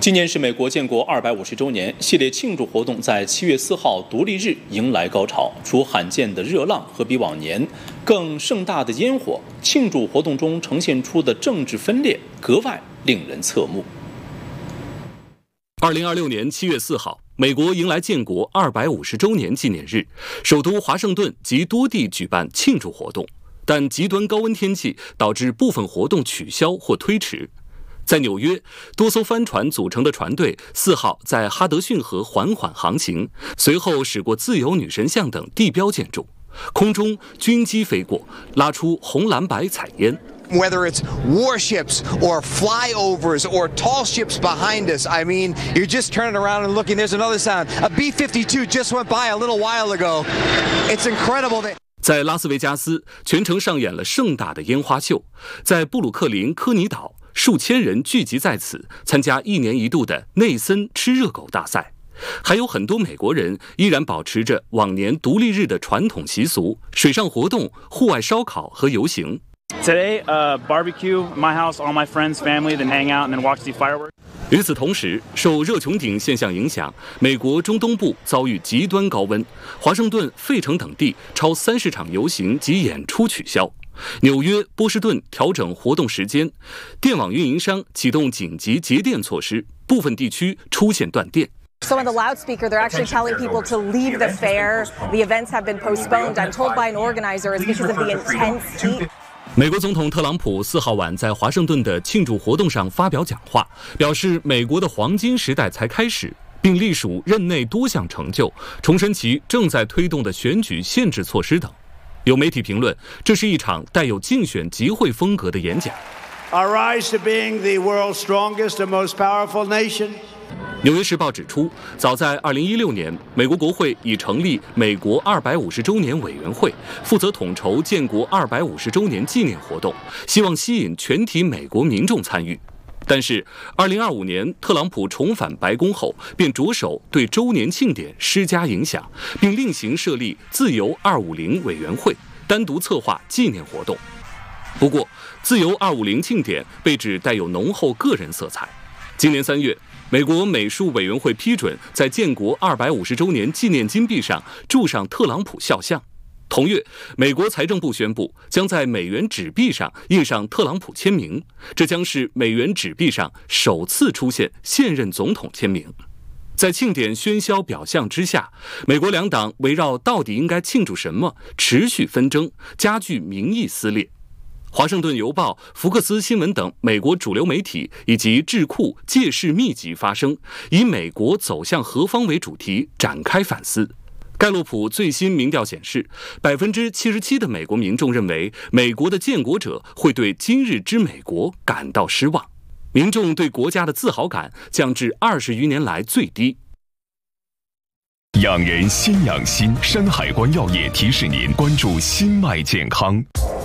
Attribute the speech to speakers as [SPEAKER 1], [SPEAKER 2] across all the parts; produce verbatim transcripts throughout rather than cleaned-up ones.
[SPEAKER 1] 今年是美国建国二百五十周年，系列庆祝活动在七月四号独立日迎来高潮。除罕见的热浪和比往年更盛大的烟火，庆祝活动中呈现出的政治分裂格外令人侧目。
[SPEAKER 2] 二零二六年七月四号，美国迎来建国二百五十周年纪念日，首都华盛顿及多地举办庆祝活动，但极端高温天气导致部分活动取消或推迟。在纽约，多艘帆船组成的船队四号在哈德逊河缓缓航行，随后驶过自由女神像等地标建筑，空中军机飞过，拉出红蓝白彩烟。
[SPEAKER 3] Whether it's warships or flyovers or tall ships behind us, I mean, you're just turning around and looking, there's another sound. A B fifty-two just went by a little while ago. It's incredible that...
[SPEAKER 2] 在拉斯维加斯，全程上演了盛大的烟花秀。在布鲁克林科尼岛，数千人聚集在此，参加一年一度的内森吃热狗大赛。还有很多美国人依然保持着往年独立日的传统习俗，水上活动、户外烧烤和游行。
[SPEAKER 4] Today, uh, barbecue at my house, all my friends, family, then hang out and then watch the fireworks.
[SPEAKER 2] 与此同时，受热穹顶现象影响，美国中东部遭遇极端高温，华盛顿、费城等地超三十场游行及演出取消。纽约、波士顿调整活动时间，电网运营商启动紧急节电措施，部分地区出现断电。
[SPEAKER 5] So on the loudspeaker, they're actually telling people to leave the fair. The events have been postponed. I'm told by an organizer it's because of the intense heat.
[SPEAKER 2] 美国总统特朗普四号晚在华盛顿的庆祝活动上发表讲话，表示美国的黄金时代才开始，并隶属任内多项成就，重申其正在推动的选举限制措施等。有媒体评论，这是一场带有竞选集会风格的演讲。
[SPEAKER 6] Our rise to being the world's strongest and most powerful nation.
[SPEAKER 2] 纽约时报指出，早在二零一六年，美国国会已成立美国二百五十周年委员会，负责统筹建国二百五十周年纪念活动，希望吸引全体美国民众参与。但是，二零二五年特朗普重返白宫后，便着手对周年庆典施加影响，并另行设立自由二五零委员会，单独策划纪念活动。不过，自由二五零庆典被指带有浓厚个人色彩。今年三月，美国美术委员会批准在建国二百五十周年纪念金币上铸上特朗普肖像。同月，美国财政部宣布将在美元纸币上印上特朗普签名，这将是美元纸币上首次出现现任总统签名。在庆典喧嚣表象之下，美国两党围绕到底应该庆祝什么持续纷争，加剧民意撕裂。华盛顿邮报、福克斯新闻等美国主流媒体以及智库借势密集发声，以美国走向何方为主题展开反思。盖洛普最新民调显示，百分之七十七的美国民众认为美国的建国者会对今日之美国感到失望，民众对国家的自豪感降至二十余年来最低。
[SPEAKER 7] 养人先养心，山海关药业提示您关注心脉健康。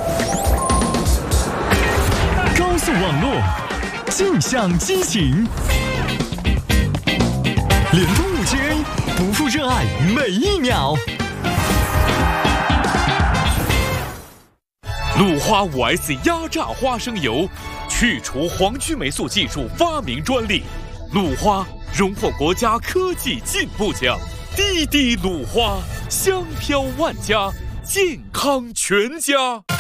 [SPEAKER 8] 高速网络，尽享激情，联通五 G A， 不负热爱每一秒。
[SPEAKER 9] 鲁花 五 S 压榨花生油，去除黄曲霉素技术发明专利。鲁花荣获国家科技进步奖。滴滴鲁花，香飘万家，健康全家。